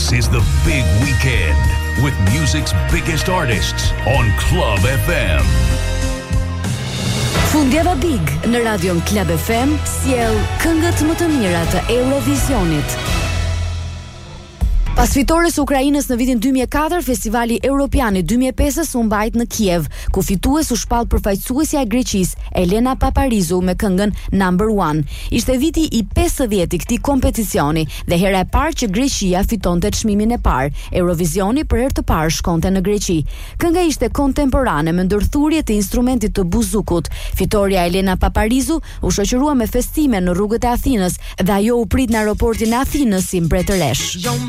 This is the big weekend with music's biggest artists on Club FM. Fundjava Big në radion Club FM sjell këngët më të mira të Eurovisionit. Pas fitores së Ukrainës në vitin 2004, Festivali Europian i 2005 u mbajt në Kiev, ku fitues u shpall përfaqësuesja e Greqisë, Elena Paparizou me këngën Number One. Ishte viti i 50 i këtij kompeticioni dhe hera e parë që Greqia fitonte çmimin e parë. Eurovisioni për herë të parë shkonte në Greqi. Kënga ishte kontemporane me ndërthurje të instrumentit të buzukut. Fitoria Elena Paparizou u shoqërua me festime në rrugët e Athinës dhe ajo u prit në aeroportin e Athinës si mbretëresh.